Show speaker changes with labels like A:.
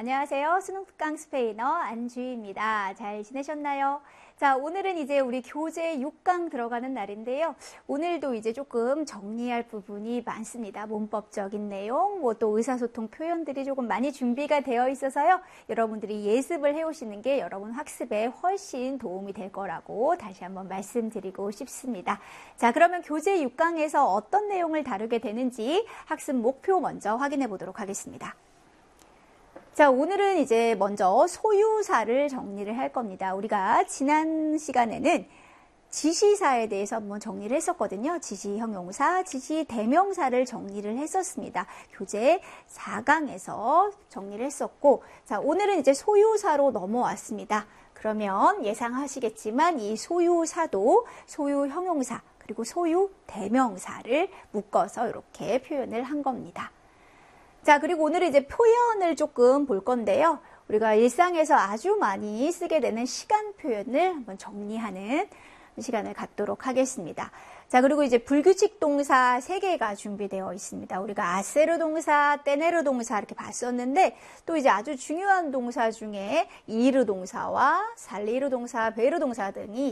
A: 안녕하세요. 수능 특강 스페인어 안주희입니다. 잘 지내셨나요? 자, 오늘은 이제 우리 교재 6강 들어가는 날인데요. 오늘도 이제 조금 정리할 부분이 많습니다. 문법적인 내용, 또 의사소통 표현들이 조금 많이 준비가 되어 있어서요. 여러분들이 예습을 해오시는 게 여러분 학습에 훨씬 도움이 될 거라고 다시 한번 말씀드리고 싶습니다. 자, 그러면 교재 6강에서 어떤 내용을 다루게 되는지 학습 목표 먼저 확인해 보도록 하겠습니다. 자, 오늘은 이제 먼저 소유사를 정리를 할 겁니다. 우리가 지난 시간에는 지시사에 대해서 한번 정리를 했었거든요. 지시형용사, 지시대명사를 정리를 했었습니다. 교재 4강에서 정리를 했었고, 자, 오늘은 이제 소유사로 넘어왔습니다. 그러면 예상하시겠지만 이 소유사도 소유형용사, 그리고 소유대명사를 묶어서 이렇게 표현을 한 겁니다. 자, 그리고 오늘은 이제 표현을 조금 볼 건데요. 우리가 일상에서 아주 많이 쓰게 되는 시간 표현을 한번 정리하는 시간을 갖도록 하겠습니다. 자, 그리고 이제 불규칙 동사 3개가 준비되어 있습니다. 우리가 아세르 동사, 테네르 동사 이렇게 봤었는데 또 이제 아주 중요한 동사 중에 이르 동사와 살리르 동사, 베르 동사 등이